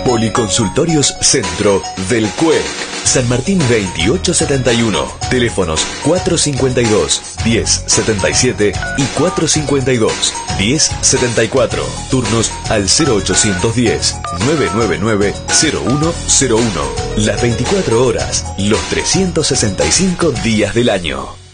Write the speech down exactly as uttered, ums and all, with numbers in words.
Policonsultorios Centro del C U E C. San Martín veintiocho setenta y uno. Teléfonos cuatrocientos cincuenta y dos, diez setenta y siete y cuatrocientos cincuenta y dos, diez setenta y cuatro. Turnos al cero ochocientos diez, novecientos noventa y nueve, cero uno cero uno. Las veinticuatro horas, los trescientos sesenta y cinco días del año.